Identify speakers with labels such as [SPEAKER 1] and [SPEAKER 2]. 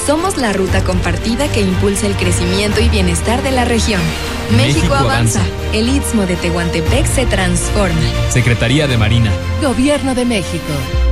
[SPEAKER 1] Somos la ruta compartida que impulsa el crecimiento y bienestar de la región. México avanza. El Istmo de Tehuantepec se transforma.
[SPEAKER 2] Secretaría de Marina.
[SPEAKER 3] Gobierno de México.